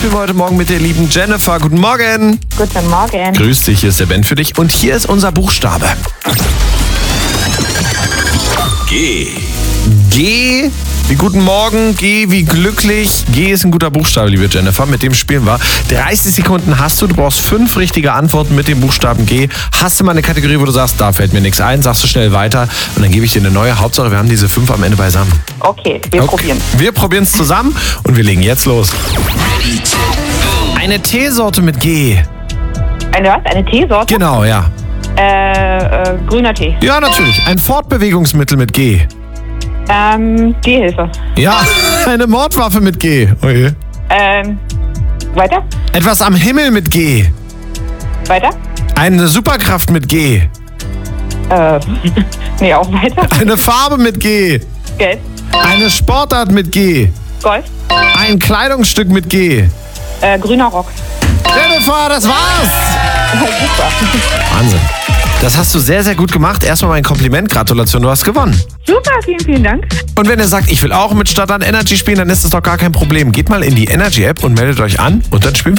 spielen wir heute Morgen mit der lieben Jennifer. Guten Morgen. Guten Morgen. Grüß dich, hier ist der Ben für dich. Und hier ist unser Buchstabe. G. G wie guten Morgen, G wie glücklich. G ist ein guter Buchstabe, liebe Jennifer. Mit dem spielen wir. 30 Sekunden hast du. Du brauchst 5 richtige Antworten mit dem Buchstaben G. Hast du mal eine Kategorie, wo du sagst, da fällt mir nichts ein, sagst du schnell weiter und dann gebe ich dir eine neue. Hauptsache, wir haben diese 5 am Ende beisammen. Okay, wir probieren. Wir probieren es zusammen und wir legen jetzt los. Eine Teesorte mit G. Eine was? Eine Teesorte? Genau, ja. Grüner Tee. Ja, natürlich. Ein Fortbewegungsmittel mit G. Gehhilfe. Ja, eine Mordwaffe mit G. Oje. Weiter? Etwas am Himmel mit G. Weiter? Eine Superkraft mit G. Nee, auch weiter. Eine Farbe mit G. Gelb. Eine Sportart mit G. Golf. Ein Kleidungsstück mit G. Grüner Rock. Jennifer, das war's! Super. Wahnsinn. Das hast du sehr, sehr gut gemacht. Erstmal mein Kompliment. Gratulation, du hast gewonnen. Super, vielen, vielen Dank. Und wenn ihr sagt, ich will auch mit Stadtland Energy spielen, dann ist das doch gar kein Problem. Geht mal in die Energy-App und meldet euch an und dann spielen wir.